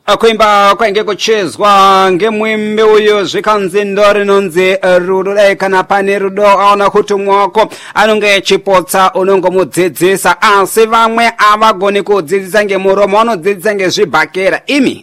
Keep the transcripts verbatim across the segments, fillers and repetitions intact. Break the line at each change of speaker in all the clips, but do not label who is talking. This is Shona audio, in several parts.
akuimba kwainge kuchezwa ngemwimbi uyu zvikanzi ndorinonzi rudo. Dai kana pane rudo aona kuti mwako anonge chipotsa unongomudzidzisa, asi vamwe avagoni kudzidzisa ngemuromo, vanodzidzisa ngezvibhakera imi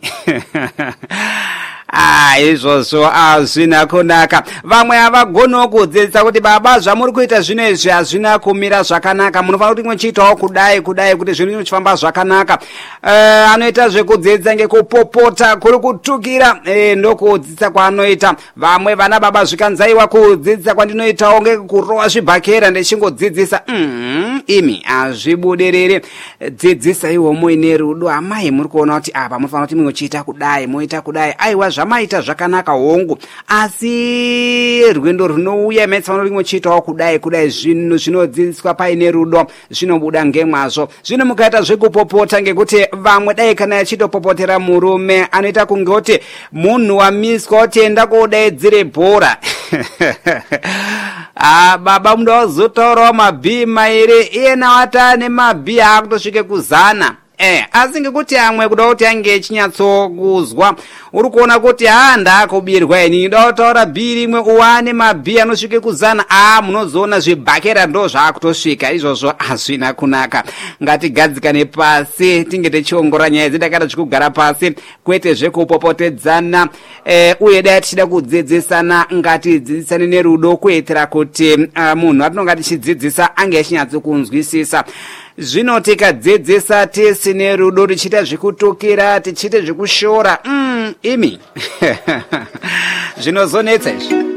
Ah, izvozvo hazvina kunaka. Vamwe havagoni kudzidzisa kuti baba zvamuri kuita zvino izvi hazvina kumira zvakanaka, munofanira kuti muchiitawo kudai kudai kuti zvinhu zvichifamba zvakanaka. Uh, anoita zvekudzidzisa ngekupopota kuri kutukira, eh, ndokudzidzisa kwaanoita. Vamwe vana baba zvikanzaiwa kudzidzisa kwandinoitawo ngekurowa zvibhakera ndichingodzidzisa. Mm, imi hazvibudiriri. Dzidzisa iwo muine rudo. Amai muri kuona kuti apa munofanira kuti muchiita kudai, muita kudai. Aiwa zvamaita zvakanaka hongu, asi rwendo runouya maitsaona rimwe chitawo kudai kudai zvinhu zvinodzidziswa paine rudo zvinobuda ngemwazvo. Zvino mukaita zvekupopota ngekuti vamwe dai kana achitopopotera murume anoita kunge kuti munhu wamiswa kuti enda kodaidzire bhora ah, baba muda wazotaurawo mabhii mairi, iyena watane mabhii akutosvike kuzana. Eh, asi ngekuti amwe kuda kuti ange echinyatsokuzwa, uri kuona kuti ha ndakubirwa ini ndoda kutaura bhii rimwe uwane mabhii anosvike kuzana. Ah, munozoona zvibhakera ndo zvakutosvika. Izvozvo hazvina kunaka. Ngatigadzikane pasi tinge tichiongorora nyaya idzi takada zvekugara pasi, kwete zvekupopotedzana. Eh, uye dai tichida kudzidzisana ngatidzidzisane nerudo kuitira kuti uh, munhu atinonga tichidzidzisa ange achinyatsokunzwisisa. Zvino tikadzidzisa tisine rudo, tichita zvekutukira, tichite zvekushora, mm, imi zvinozonetsa izvi.